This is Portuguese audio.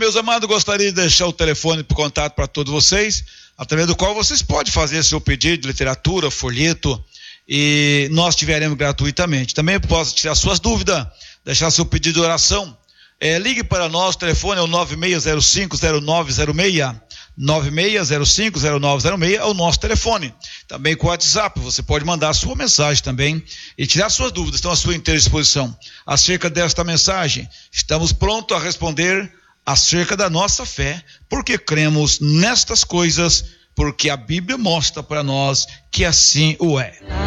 meus amados, gostaria de deixar o telefone para contato para todos vocês, através do qual vocês podem fazer seu pedido de literatura, folheto, e nós tiveremos gratuitamente. Também posso tirar suas dúvidas, deixar seu pedido de oração. Ligue para nós, o telefone é o 96050906, 96050906 é o nosso telefone. Também com o WhatsApp, você pode mandar a sua mensagem também e tirar suas dúvidas, estão à sua inteira disposição. Acerca desta mensagem, estamos prontos a responder acerca da nossa fé, porque cremos nestas coisas, porque a Bíblia mostra para nós que assim o é.